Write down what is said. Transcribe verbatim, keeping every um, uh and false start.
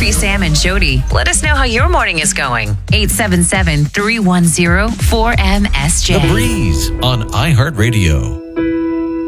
Murphy, Sam, and Jody. Let us know how your morning is going. eight seven seven, three one zero, four M S J. The Breeze on iHeartRadio.